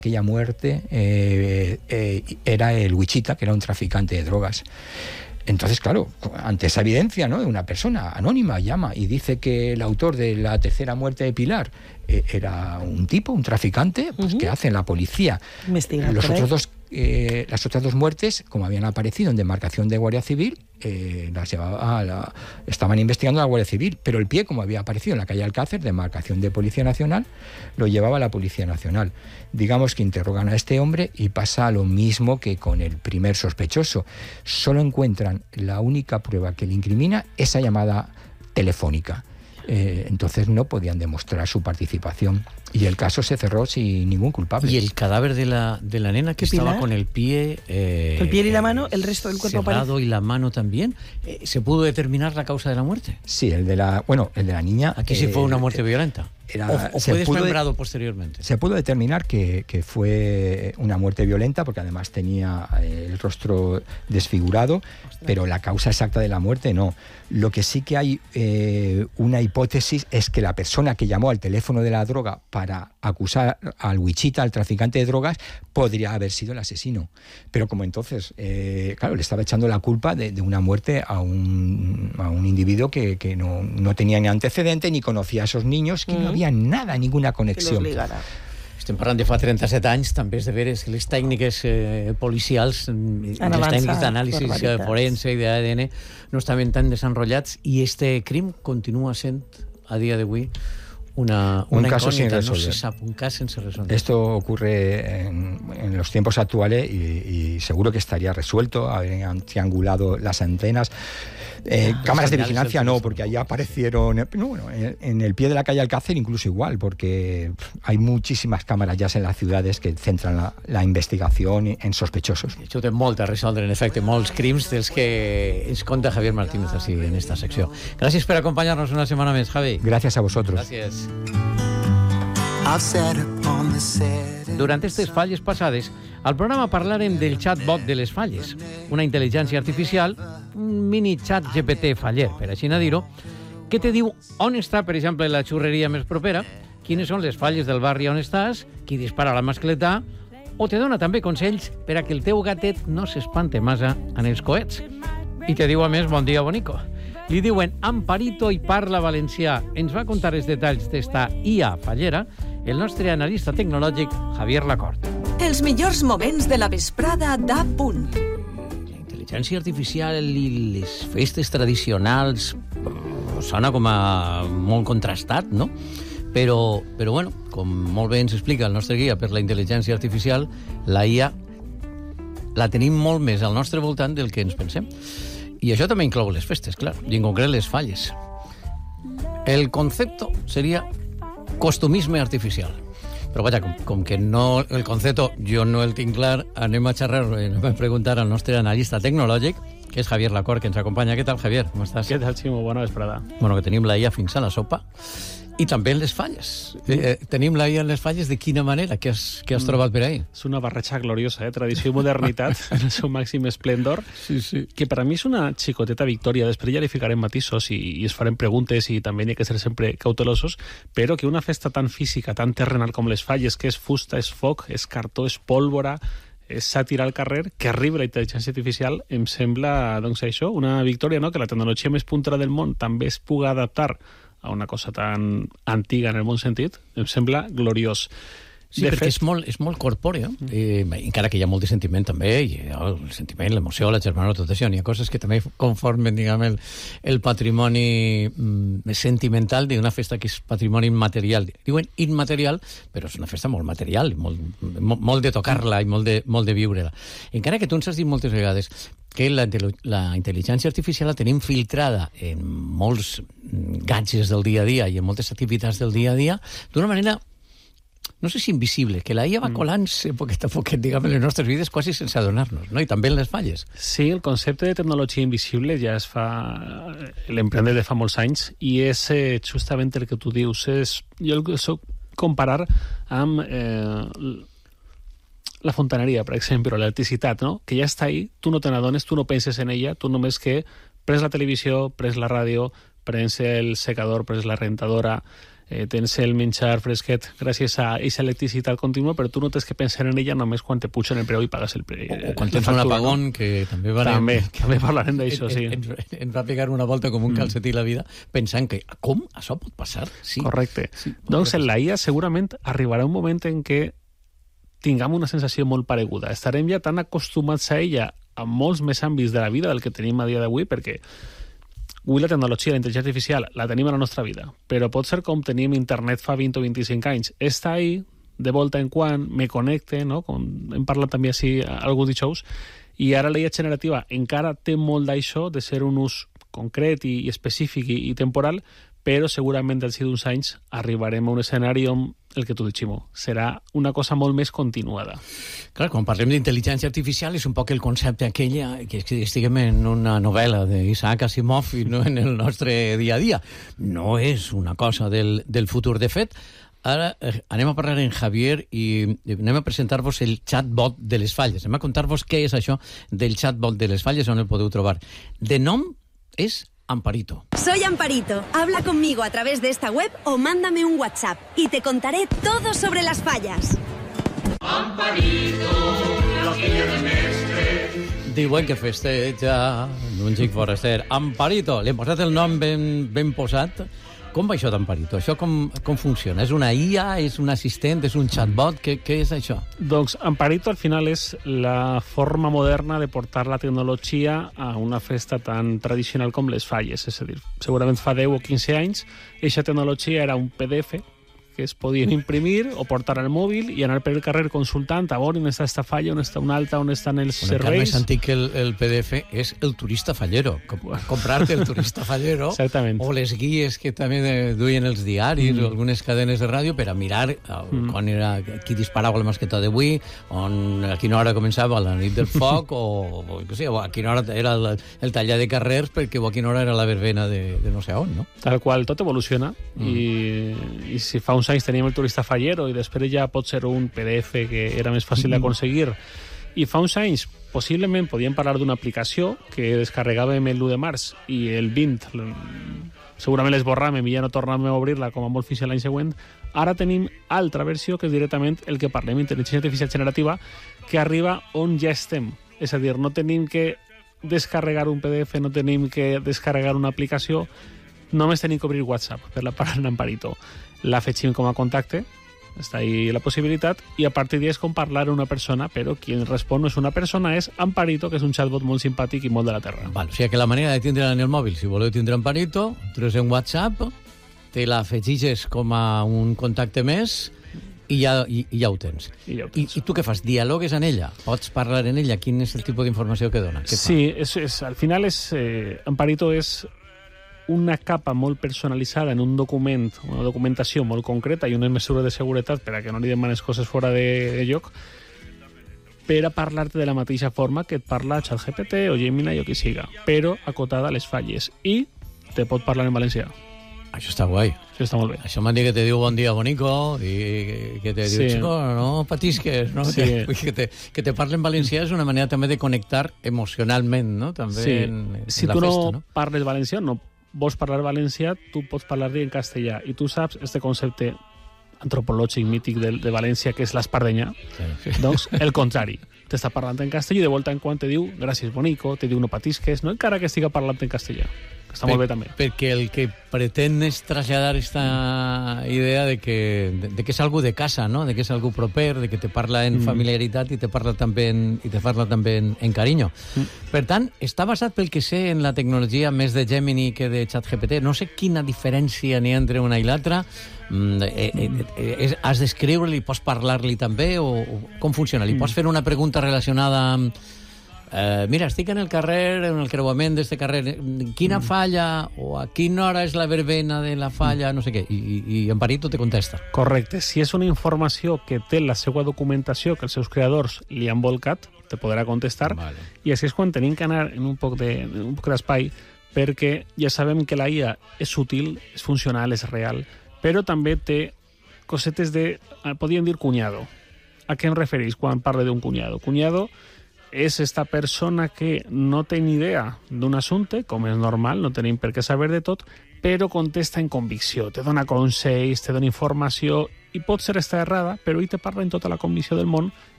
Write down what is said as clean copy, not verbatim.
Aquella muerte era el Wichita, que era un traficante de drogas. Entonces, claro, ante esa evidencia, ¿no?, de una persona anónima llama y dice que el autor de la tercera muerte de Pilar era un tipo, un traficante, pues, ¿qué hace la policía? Las otras dos muertes, como habían aparecido en demarcación de Guardia Civil, estaban investigando la Guardia Civil, pero el pie, como había aparecido en la calle Alcácer, demarcación de Policía Nacional, lo llevaba la Policía Nacional. Digamos que interrogan a este hombre y pasa lo mismo que con el primer sospechoso. Solo encuentran la única prueba que le incrimina, esa llamada telefónica. Entonces no podían demostrar su participación y el caso se cerró sin ningún culpable. ¿Y el cadáver de la nena que estaba con el pie... el pie y la mano, el resto del cuerpo cerrado y la mano también? ¿Se pudo determinar la causa de la muerte? Sí, el de la niña... Aquí sí fue una muerte violenta. ¿O fue desmembrado posteriormente? Se pudo determinar que fue una muerte violenta porque además tenía el rostro desfigurado, pero la causa exacta de la muerte no. Lo que sí que hay una hipótesis es que la persona que llamó al teléfono de la droga para acusar al Wichita, al traficante de drogas, podría haber sido el asesino. Pero como entonces, claro, le estaba echando la culpa de una muerte a un individuo que no tenía ni antecedente, ni conocía a esos niños, que no había nada, ninguna conexión. Estem parlant de fa 37 anys, també és de veres que les tècniques policials, les tècniques d'anàlisi forense i d'ADN no estaven tan desenrotllats i este crim continua sent, a dia d'avui, una caso incógnita, sin resolver. No se sabe, un caso sin resolver. Esto ocurre en los tiempos actuales y seguro que estaría resuelto, habrían triangulado las antenas. Cámaras de vigilancia no, porque allí aparecieron en el pie de la calle Alcácer incluso igual, porque hay muchísimas cámaras ya en las ciudades que centran la investigación en sospechosos. Això té molt a resoldre, en efecte, molts crims dels que ens conta Javier Martínez així en esta secció. Gràcies per acompanyar-nos una setmana més, Javi. Gracias a vosotros. Gràcies. Durant aquestes falles passades, al programa parlarem del chatbot de les falles, una intel·ligència artificial, un mini chat GPT faller, per així dir-ho, que te diu on està, per exemple, la xurreria més propera, quines són les falles del barri on estàs, qui dispara la mascleta, o te dona també consells per a que el teu gatet no s'espante massa en els coets. I te diu, a més, bon dia, bonico. Li diuen Amparito i parla valencià. Ens va contar els detalls d'esta IA fallera el nostre analista tecnològic Javier Lacorte. Els millors moments de la vesprada d'A Punt. La intel·ligència artificial i les festes tradicionals sona com a molt contrastat, no? Però bueno, com molt bé ens explica el nostre guia per la intel·ligència artificial, la IA la tenim molt més al nostre voltant del que ens pensem. I això també inclou les festes, clar, i en concret les falles. El concepte seria costumisme artificial. Però vaja, com que no, el concepte jo no el tinc clar, anem a xerrar, anem a preguntar al nostre analista tecnològic, que és Javier Lacorte, que ens acompanya. Què tal, Javier? Com estàs? Què tal, Ximo? Bona vesprada. Bueno, que tenim la IA fins a la sopa. I també en les falles. Tenim la IA en les falles. De quina manera? Què has trobat per ahí? És una barreja gloriosa, tradició i modernitat en el seu màxim esplendor, sí. Que per a mi és una xicoteta victòria. Després ja li ficarem matisos i es farem preguntes i també hi ha que ser sempre cautelosos, però que una festa tan física, tan terrenal com les falles, que és fusta, és foc, és cartó, és pólvora, és sàtira al carrer, que arriba la intel·ligència artificial, em sembla, doncs això, una victòria, no?, que la tecnologia més puntera del món també es pugui adaptar a una cosa tan antiga en el bon sentit, em sembla gloriós. Sí, perquè és molt corpòrea, encara que hi ha molt de sentiment també, el sentiment, l'emoció, la germanor, tot això, hi ha coses que també conformen, diguem, el patrimoni sentimental d'una festa que és patrimoni immaterial. Diuen immaterial, però és una festa molt material, molt de tocar-la i molt de viure-la. Encara que tu ens has dit moltes vegades que la intel·ligència artificial la tenim filtrada en molts gadgets del dia a dia i en moltes activitats del dia a dia d'una manera, no sé si invisible, que la IA va colant-se poquet a poquet, diguem, en les nostres vides quasi sense adonar-nos, no? I també en les falles. Sí, el concepte de tecnologia invisible ja es fa... l'emprendre de fa molts anys i és justament el que tu dius. Jo el soc comparar amb la fontaneria, per exemple, l'electricitat, no? Que ja està ahí, tu no te n'adones, tu no penses en ella, tu només que prens la televisió, prens la ràdio, prens el secador, prens la rentadora, tens el menjar fresquet gràcies a aquesta electricitat contínua, però tu no tens que pensar en ella només quan te pugen el preu i pagues el preu. O quan tens un apagón, no? Que també parlarem d'això, sí. Ens va pegar una volta com un calcetí la vida pensant que, com? Això pot passar? Sí. Correcte. Sí, doncs en la IA segurament arribarà un moment en què tinguem una sensació molt pareguda. Estarem ja tan acostumats a ella a molts més àmbits de la vida del que tenim a dia d'avui, perquè avui la tecnologia, la intel·ligència artificial, la tenim a la nostra vida, però pot ser com tenim internet fa 20 o 25 anys. Està ahí, de volta en quan, me connecte, no? Com hem parlat també així alguns dijous, i ara la IA generativa encara té molt d'això, de ser un ús concret i específic i temporal, però segurament d'aquí d'uns anys arribarem a un escenari on el que tu dius, Ximo, serà una cosa molt més continuada. Clar, quan parlem d'intel·ligència artificial és un poc el concepte aquella que estiguem en una novel·la d'Isaac Asimov i no en el nostre dia a dia. No és una cosa del futur. De fet, ara anem a parlar en Javier i anem a presentar-vos el chatbot de les falles. Anem a contar-vos què és això del chatbot de les falles, on el podeu trobar. De nom és Amparito. Soy Amparito. Habla conmigo a través de esta web o mándame un WhatsApp y te contaré todo sobre las fallas. Amparito, la filla del mestre. Diuen que festeja un xic foraster. Amparito, li hem posat el nom ben posat. Com va això d'Amparito? Això com funciona? És una IA? És un assistent? És un chatbot? Què és això? Doncs Amparito al final és la forma moderna de portar la tecnologia a una festa tan tradicional com les falles. És a dir, segurament fa 10 o 15 anys aquesta tecnologia era un PDF que es podien imprimir o portar al mòbil i anar per el carrer consultant a on està esta falla, on està una altra, on estan els serveis. El més antic que el PDF és el turista fallero. Comprar-te el turista fallero. Exactament. O les guies que també duien els diaris o algunes cadenes de ràdio per a mirar quan era qui disparava la masqueta d'avui, a quina hora començava la nit del foc o a quina hora era el tallar de carrers perquè a quina hora era la verbena de no sé on, no? Tal qual, tot evoluciona i si fa uns anys teníem el turista fallero i després ja pot ser un PDF que era més fàcil d'aconseguir. I fa uns anys possiblement podíem parlar d'una aplicació que descarregàvem l'1 de març i el 20 segurament l'esborràvem i ja no tornàvem a obrir-la com a molt fins l'any següent. Ara tenim altra versió que és directament el que parlem, intel·ligència artificial generativa, que arriba on ja estem. És a dir, no tenim que descarregar un PDF, no tenim que descarregar una aplicació, només tenim que obrir WhatsApp per la part d'Amparito. La afegim com a contacte, està ahí la possibilitat, i a partir d'ahí és com parlar a una persona, però qui respon no és una persona, és Amparito, que és un chatbot molt simpàtic i molt de la terra. Val, o sigui que la manera de tindre en el mòbil, si voleu tindre Amparito, treus en WhatsApp, te la afegixes com a un contacte més i ja ho tens. I tu què fas? Dialogues en ella? Pots parlar en ella? Quin és el tipus d'informació que dona? Sí, al final Amparito és una capa molt personalitzada en un document, una documentació molt concreta i unes mesures de seguretat per a que no li demanes coses fora de lloc, per a parlar-te de la mateixa forma que et parla ChatGPT o Gemini o qui siga, però acotada a les falles. I te pot parlar en valencià. Això està guai. Això està molt bé. Això m'han dit que te diu bon dia, bonico, i que te diu, chico, no patisques, no? Sí. Que te parle en valencià és una manera també de connectar emocionalment, no? També sí. en si la tu festa, no parles valencià, no vols parlar valencià, tu pots parlar-li en castellà. I tu saps este concepte antropològic mític de València, que és l'espardenya. Sí. Doncs el contrari. T'està parlant en castellà i de volta en quan te diu gràcies, bonico, te diu no patisques, no encara que estiga parlant en castellà. Està molt bé també. Perquè el que pretén és traslladar esta idea de que és algú de casa, no? De que és algú proper, de que te parla en familiaritat i te parla també en carinyo. Per tant, està basat pel que sé en la tecnologia més de Gemini que de ChatGPT. No sé quina diferència n'hi ha entre una i l'altra. Has d'escriure-li, pots parlar-li també o com funciona? Li pots fer una pregunta relacionada amb mira, estic en el carrer, en el creuament d'este carrer, quina falla o a quina hora és la verbena de la falla, no sé què, i Amparito te contesta. Correcte, si és una informació que té la seva documentació, que els seus creadors li han volcat, te podrà contestar, vale. I així és quan tenim que anar en un poc d'espai, perquè ja sabem que la IA és útil, és funcional, és real, però també té cosetes de, podríem dir, cunyado. A què em refereix quan parle d'un cunyado? Cunyado és esta persona que no té ni idea d'un assumpte, com és normal, no tenim per què saber de tot, però contesta en convicció, te dona consells, te dona informació, i pot ser estar errada, però ell te parla en tota la convicció del món